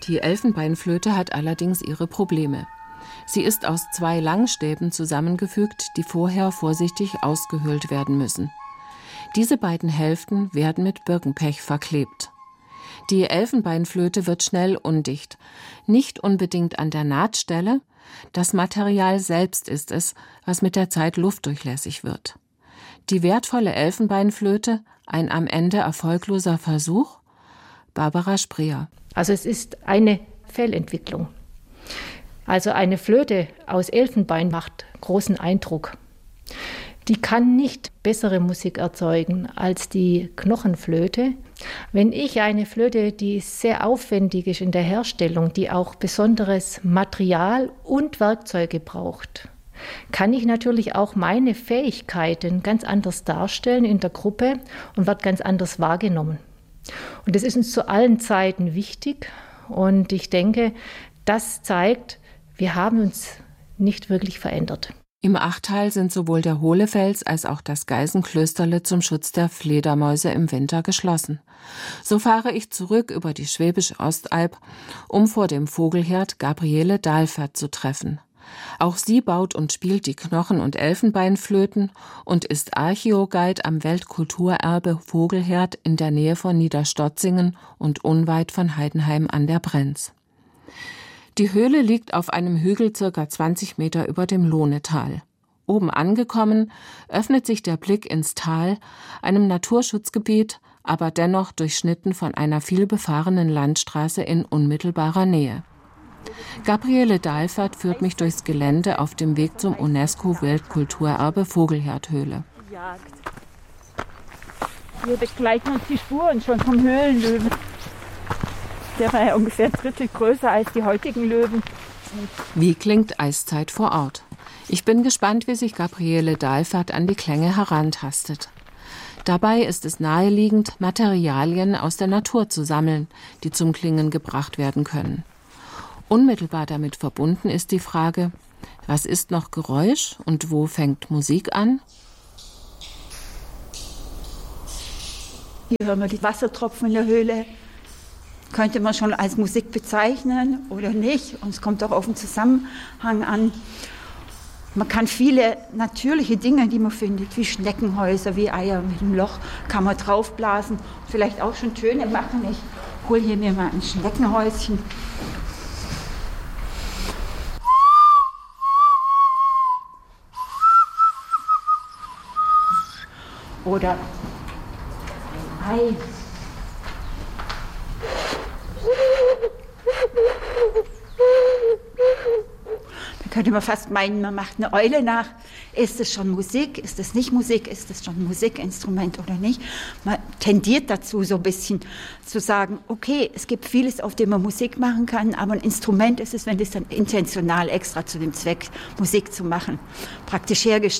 Die Elfenbeinflöte hat allerdings ihre Probleme. Sie ist aus 2 Langstäben zusammengefügt, die vorher vorsichtig ausgehöhlt werden müssen. Diese beiden Hälften werden mit Birkenpech verklebt. Die Elfenbeinflöte wird schnell undicht, nicht unbedingt an der Nahtstelle, das Material selbst ist es, was mit der Zeit luftdurchlässig wird. Die wertvolle Elfenbeinflöte, ein am Ende erfolgloser Versuch? Barbara Spreer. Also es ist eine Fehlentwicklung. Also eine Flöte aus Elfenbein macht großen Eindruck. Die kann nicht bessere Musik erzeugen als die Knochenflöte. Wenn ich eine Flöte, die sehr aufwendig ist in der Herstellung, die auch besonderes Material und Werkzeuge braucht, kann ich natürlich auch meine Fähigkeiten ganz anders darstellen in der Gruppe und wird ganz anders wahrgenommen. Und das ist uns zu allen Zeiten wichtig. Und ich denke, das zeigt, wir haben uns nicht wirklich verändert. Im Achtal sind sowohl der Hohlefels als auch das Geisenklösterle zum Schutz der Fledermäuse im Winter geschlossen. So fahre ich zurück über die Schwäbische Ostalb, um vor dem Vogelherd Gabriele Dahlfert zu treffen. Auch sie baut und spielt die Knochen- und Elfenbeinflöten und ist Archäoguide am Weltkulturerbe Vogelherd in der Nähe von Niederstotzingen und unweit von Heidenheim an der Brenz. Die Höhle liegt auf einem Hügel ca. 20 Meter über dem Lohnetal. Oben angekommen, öffnet sich der Blick ins Tal, einem Naturschutzgebiet, aber dennoch durchschnitten von einer vielbefahrenen Landstraße in unmittelbarer Nähe. Gabriele Dahlfert führt mich durchs Gelände auf dem Weg zum UNESCO-Weltkulturerbe Vogelherdhöhle. Wir begleiten uns die Spuren schon vom Höhlenlöwen. Der war ja ungefähr 1/3 größer als die heutigen Löwen. Wie klingt Eiszeit vor Ort? Ich bin gespannt, wie sich Gabriele Dahlfert an die Klänge herantastet. Dabei ist es naheliegend, Materialien aus der Natur zu sammeln, die zum Klingen gebracht werden können. Unmittelbar damit verbunden ist die Frage, was ist noch Geräusch und wo fängt Musik an? Hier hören wir die Wassertropfen in der Höhle. Könnte man schon als Musik bezeichnen oder nicht? Und es kommt auch auf den Zusammenhang an. Man kann viele natürliche Dinge, die man findet, wie Schneckenhäuser, wie Eier mit einem Loch, kann man draufblasen. Vielleicht auch schon Töne machen. Ich hole hier mir mal ein Schneckenhäuschen. Oder ein Ei. Da könnte man fast meinen, man macht eine Eule nach. Ist es schon Musik? Ist es nicht Musik? Ist es schon ein Musikinstrument oder nicht? Man tendiert dazu, so ein bisschen zu sagen, okay, es gibt vieles, auf dem man Musik machen kann, aber ein Instrument ist es, wenn das dann intentional extra zu dem Zweck, Musik zu machen, praktisch hergestellt